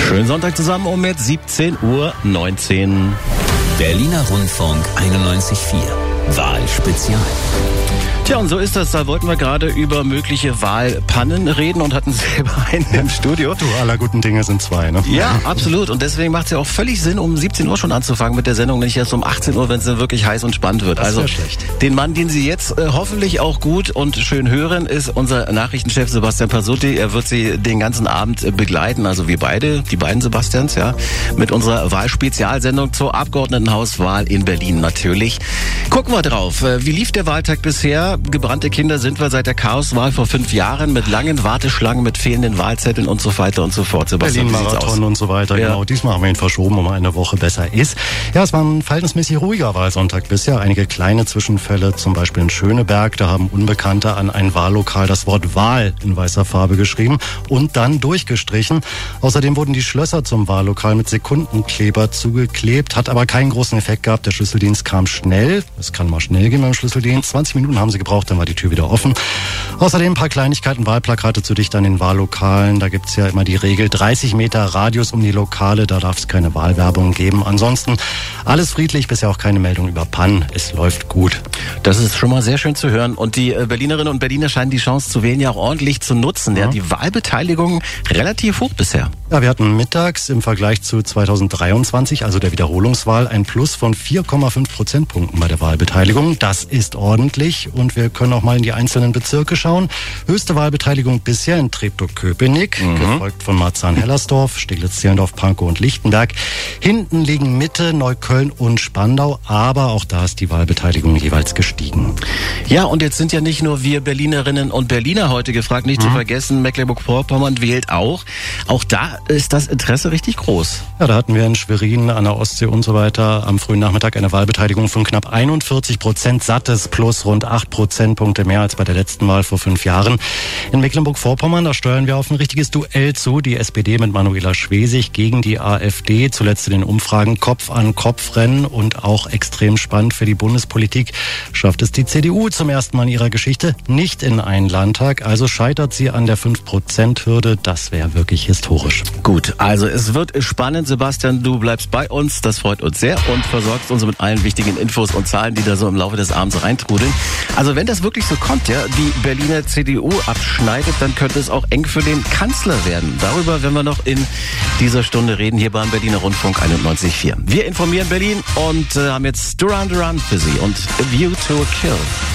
Schönen Sonntag zusammen um jetzt 17:19 Uhr. Berliner Rundfunk 91.4. Wahlspezial. Tja, und so ist das. Da wollten wir gerade über mögliche Wahlpannen reden und hatten selber einen im Studio. Du, aller guten Dinge sind zwei, ne? Ja, absolut. Und deswegen macht es ja auch völlig Sinn, um 17 Uhr schon anzufangen mit der Sendung, nicht erst um 18 Uhr, wenn es dann wirklich heiß und spannend wird. Das also schlecht. Den Mann, den Sie jetzt hoffentlich auch gut und schön hören, ist unser Nachrichtenchef Sebastian Pasutti. Er wird Sie den ganzen Abend begleiten, also wir beide, die beiden Sebastians, ja, mit unserer Wahlspezialsendung zur Abgeordnetenhauswahl in Berlin natürlich. Gucken wir drauf. Wie lief der Wahltag bisher? Gebrannte Kinder sind wir seit der Chaoswahl vor 5 Jahren mit langen Warteschlangen, mit fehlenden Wahlzetteln und so weiter und so fort. Sebastian, Berlin-Marathon und so weiter, ja. Genau. Diesmal haben wir ihn verschoben, um eine Woche besser ist. Ja, es war ein verhältnismäßig ruhiger Wahlsonntag bisher. Einige kleine Zwischenfälle, zum Beispiel in Schöneberg. Da haben Unbekannte an ein Wahllokal das Wort Wahl in weißer Farbe geschrieben und dann durchgestrichen. Außerdem wurden die Schlösser zum Wahllokal mit Sekundenkleber zugeklebt, hat aber keinen großen Effekt gehabt. Der Schlüsseldienst kam schnell. Es kann mal schnell gehen beim Schlüsseldienst. 20 Minuten haben sie gebraucht, dann war die Tür wieder offen. Außerdem ein paar Kleinigkeiten, Wahlplakate zu dicht an den Wahllokalen. Da gibt's ja immer die Regel 30 Meter Radius um die Lokale. Da darf es keine Wahlwerbung geben. Ansonsten alles friedlich, bisher auch keine Meldung über Pannen. Es läuft gut. Das ist schon mal sehr schön zu hören. Und die Berlinerinnen und Berliner scheinen die Chance zu wählen ja auch ordentlich zu nutzen. Ja, die Wahlbeteiligung relativ hoch bisher. Ja, wir hatten mittags im Vergleich zu 2023, also der Wiederholungswahl, ein Plus von 4,5 Prozentpunkten bei der Wahlbeteiligung. Das ist ordentlich und wir können auch mal in die einzelnen Bezirke schauen. Höchste Wahlbeteiligung bisher in Treptow-Köpenick, gefolgt von Marzahn-Hellersdorf, Steglitz-Zehlendorf, Pankow und Lichtenberg. Hinten liegen Mitte, Neukölln und Spandau, aber auch da ist die Wahlbeteiligung jeweils gestiegen. Ja, und jetzt sind ja nicht nur wir Berlinerinnen und Berliner heute gefragt, nicht zu vergessen, Mecklenburg-Vorpommern wählt auch. Auch da ist das Interesse richtig groß. Ja, da hatten wir in Schwerin, an der Ostsee und so weiter am frühen Nachmittag eine Wahlbeteiligung von knapp 41%, sattes plus rund 8 Prozentpunkte mehr als bei der letzten Wahl vor 5 Jahren. In Mecklenburg-Vorpommern, da steuern wir auf ein richtiges Duell zu. Die SPD mit Manuela Schwesig gegen die AfD, zuletzt in den Umfragen Kopf an Kopf rennen und auch extrem spannend für die Bundespolitik. Schafft es die CDU zum ersten Mal in ihrer Geschichte nicht in einen Landtag, also scheitert sie an der 5%-Hürde. Das wäre wirklich historisch. Gut, also es wird spannend. Sebastian, du bleibst bei uns, das freut uns sehr und versorgst uns mit allen wichtigen Infos und Zahlen, die da so im Laufe des Abends reintrudeln. Also wenn das wirklich so kommt, ja, die Berliner CDU abschneidet, dann könnte es auch eng für den Kanzler werden. Darüber werden wir noch in dieser Stunde reden, hier beim Berliner Rundfunk 91.4. Wir informieren Berlin und haben jetzt Duran Duran für Sie und A View to a Kill.